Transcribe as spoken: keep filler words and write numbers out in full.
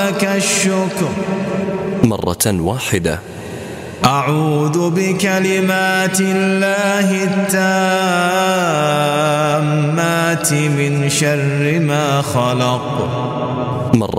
ولك الشكر. مرة واحدة. أعوذ بكلمات الله التامات من شر ما خلق. مرة